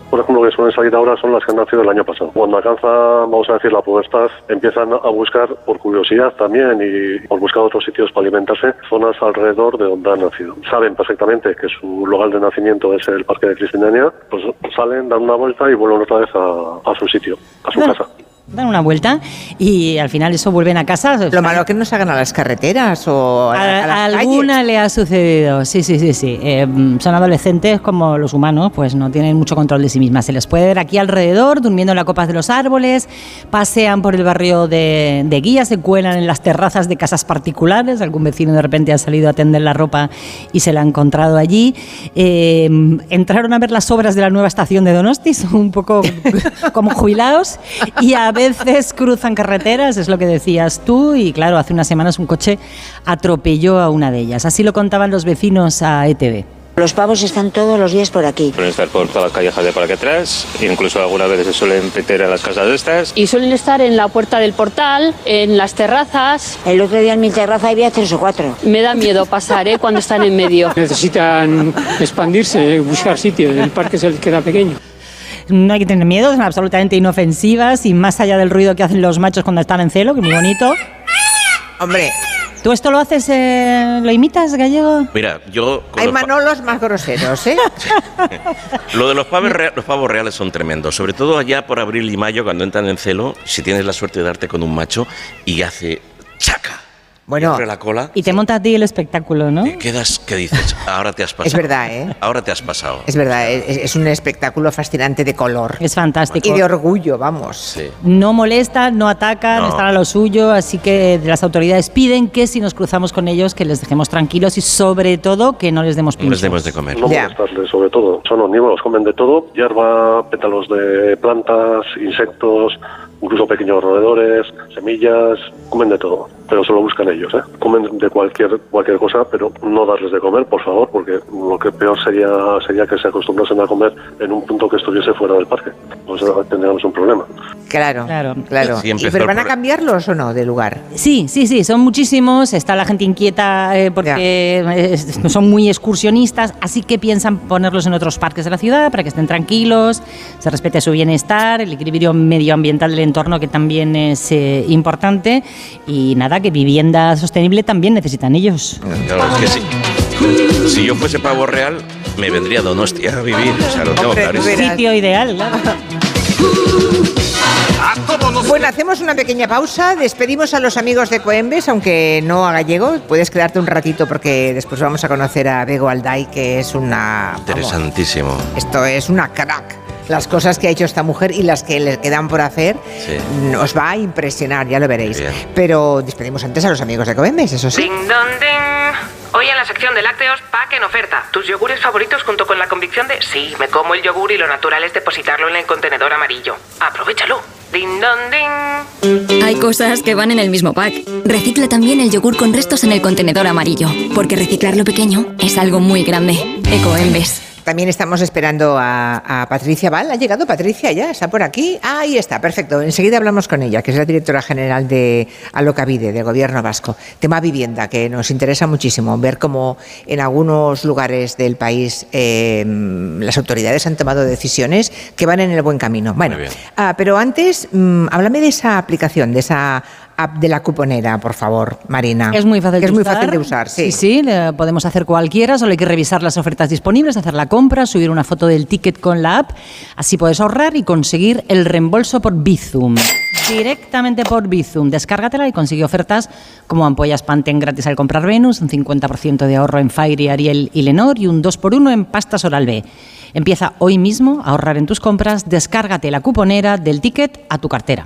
por ejemplo, que suelen salir ahora son las que han nacido el año pasado. Cuando alcanza, vamos a decir, la pubertad, empiezan a buscar, por curiosidad también, y por buscar otros sitios para alimentarse, zonas alrededor de donde han nacido. Saben perfectamente que su lugar de nacimiento es el Parque de Cristindenia, pues salen, dan una vuelta y vuelven otra vez a su sitio, a su casa. Dan una vuelta y al final eso vuelven a casa. Lo malo que no salgan a las carreteras o a las alguna calles. le ha sucedido, sí. Son adolescentes como los humanos, pues no tienen mucho control de sí mismas. Se les puede ver aquí alrededor, durmiendo en las copas de los árboles, pasean por el barrio de Guía, se cuelan en las terrazas de casas particulares. Algún vecino de repente ha salido a tender la ropa y se la ha encontrado allí. Entraron a ver las obras de la nueva estación de Donosti, son un poco como jubilados, y a veces cruzan carreteras, es lo que decías tú, y claro, hace unas semanas un coche atropelló a una de ellas. Así lo contaban los vecinos a ETV. Los pavos están todos los días por aquí. Suelen estar por todas las callejas de Parque 3, incluso algunas veces se suelen meter a las casas de estas. Y suelen estar en la puerta del portal, en las terrazas. El otro día en mi terraza había 3 o 4. Me da miedo pasar, cuando están en medio. Necesitan expandirse, buscar sitio, el parque se les queda pequeño. No hay que tener miedo, son absolutamente inofensivas y más allá del ruido que hacen los machos cuando están en celo, que es muy bonito. Hombre, ¿tú esto lo haces, lo imitas, Gallego? Mira, yo... hay manolos más groseros, ¿eh? Lo de los pavos reales son tremendos, sobre todo allá por abril y mayo, cuando entran en celo, si tienes la suerte de darte con un macho y hace chaca. Bueno, la cola, y te monta a ti el espectáculo, ¿no? te quedas, ¿qué dices? Ahora te has pasado. Es verdad, ¿eh? Ahora te has pasado. Es verdad, es un espectáculo fascinante de color. Es fantástico. Y de orgullo, vamos. Sí. No molestan, no atacan, están a lo suyo, así que las autoridades piden que si nos cruzamos con ellos que les dejemos tranquilos y sobre todo que no les demos pinchos. No les demos de comer. No molestarles, sobre todo. Son omnívoros, comen de todo, hierba, pétalos de plantas, insectos, incluso pequeños roedores, semillas, comen de todo, pero solo buscan ellos, ¿eh? Comen de cualquier cosa, pero no darles de comer, por favor, porque lo que peor sería que se acostumbrasen a comer en un punto que estuviese fuera del parque. Pues tendríamos un problema. Claro. Sí, ¿Pero van a cambiarlos o no de lugar? Sí, son muchísimos, está la gente inquieta porque son muy excursionistas, así que piensan ponerlos en otros parques de la ciudad para que estén tranquilos, se respete su bienestar, el equilibrio medioambiental del entorno, que también es importante, y nada, que vivienda sostenible también necesitan ellos. Claro, es que sí. Si yo fuese pavo real, me vendría a Donosti a vivir, o sea, lo tengo clarísimo. Sitio ideal, claro. Bueno, hacemos una pequeña pausa, despedimos a los amigos de Coembes, aunque no a Gallego, puedes quedarte un ratito porque después vamos a conocer a Bego Alday, que es una... Interesantísimo. Esto es una crack. Las cosas que ha hecho esta mujer y las que le quedan por hacer, os va a impresionar, ya lo veréis. Bien. Pero despedimos antes a los amigos de Coembes, eso sí. Ding dong ding. Hoy en la sección de lácteos, pack en oferta. Tus yogures favoritos junto con la convicción de sí, me como el yogur y lo natural es depositarlo en el contenedor amarillo. Aprovechalo. Ding dong ding. Hay cosas que van en el mismo pack. Recicla también el yogur con restos en el contenedor amarillo, porque reciclar lo pequeño es algo muy grande. Ecoembes. También estamos esperando a Patricia Val. ¿Ha llegado Patricia ya? ¿Está por aquí? Ah, ahí está, perfecto. Enseguida hablamos con ella, que es la directora general de Alokabide, del Gobierno Vasco. Tema vivienda, que nos interesa muchísimo. Ver cómo en algunos lugares del país las autoridades han tomado decisiones que van en el buen camino. Bueno, pero antes, háblame de esa aplicación, de esa app de la cuponera, por favor, Marina. Es muy fácil de usar. Es muy fácil de usar, sí. Sí, podemos hacer cualquiera, solo hay que revisar las ofertas disponibles, hacer la compra, subir una foto del ticket con la app, así puedes ahorrar y conseguir el reembolso por Bizum. Directamente por Bizum. Descárgatela y consigue ofertas como ampollas Pantene gratis al comprar Venus, un 50% de ahorro en Fairy, Ariel y Lenor y un 2x1 en pastas Oral-B. Empieza hoy mismo a ahorrar en tus compras, descárgate la cuponera del ticket a tu cartera.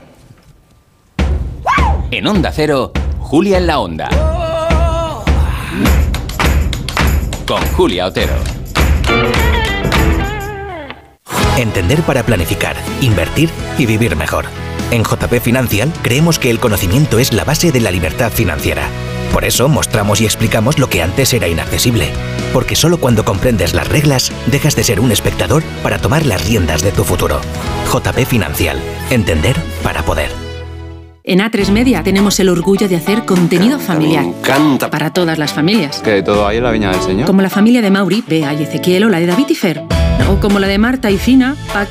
En Onda Cero, Julia en la Onda. Con Julia Otero. Entender para planificar, invertir y vivir mejor. En JP Financial creemos que el conocimiento es la base de la libertad financiera. Por eso mostramos y explicamos lo que antes era inaccesible. Porque solo cuando comprendes las reglas, dejas de ser un espectador para tomar las riendas de tu futuro. JP Financial. Entender para poder. En A3 Media tenemos el orgullo de hacer contenido familiar. Me encanta. Para todas las familias. Que todo hay en la viña del Señor. Como la familia de Mauri, Bea y Ezequiel, o la de David y Fer. O como la de Marta y Fina, Pac,